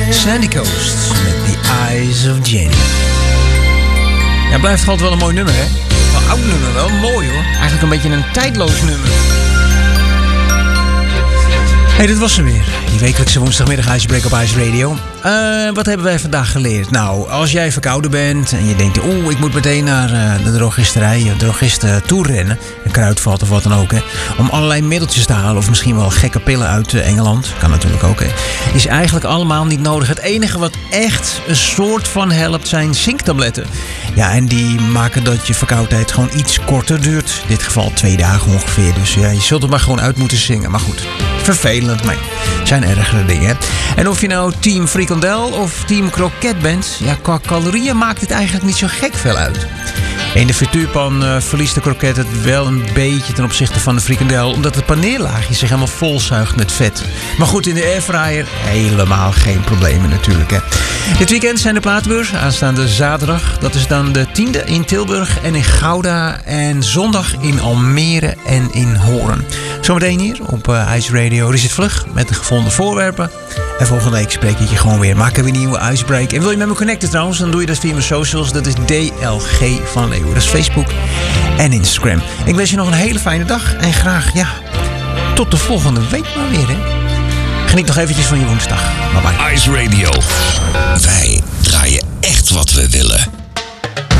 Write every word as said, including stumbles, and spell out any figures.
Sandy Coast met The Eyes of Jane. Ja, blijft altijd wel een mooi nummer, hè? Wel een oud nummer, wel mooi hoor. Eigenlijk een beetje een tijdloos nummer. Hey, dit was hem weer. Die wekelijkse woensdagmiddag Icebreak op Ice Radio. Uh, wat hebben wij vandaag geleerd? Nou, als jij verkouden bent en je denkt... oeh, ik moet meteen naar uh, de drogisterij, de drogist uh, toe rennen... een kruidvat of wat dan ook, hè, om allerlei middeltjes te halen... of misschien wel gekke pillen uit uh, Engeland. Kan natuurlijk ook, hè. Is eigenlijk allemaal niet nodig. Het enige wat echt een soort van helpt zijn zinktabletten. Ja, en die maken dat je verkoudheid gewoon iets korter duurt. In dit geval twee dagen ongeveer. Dus ja, je zult er maar gewoon uit moeten zingen. Maar goed, vervelend, maar zijn ergere dingen, hè. En of je nou team frikandel of team kroket bent... ja, qua calorieën maakt het eigenlijk niet zo gek veel uit. In de frituurpan uh, verliest de kroket het wel een beetje ten opzichte van de frikandel... omdat het paneerlaagje zich helemaal volzuigt met vet. Maar goed, in de airfryer helemaal geen problemen natuurlijk, hè. Dit weekend zijn de platenbeurs, aanstaande zaterdag. Dat is dan de tiende in Tilburg en in Gouda. En zondag in Almere en in Hoorn. Zometeen hier op uh, Ice Radio Richard Vlug met de gevonden voorwerpen. En volgende week spreek ik je gewoon weer. Maken we een nieuwe Icebreak. En wil je met me connecten trouwens, dan doe je dat via mijn socials. Dat is D L G van Leeuwen. Dat is Facebook en Instagram. Ik wens je nog een hele fijne dag. En graag, ja, tot de volgende week maar weer, hè. Geniet nog eventjes van je woensdag. Bye bye. Ice Radio. Wij draaien echt wat we willen.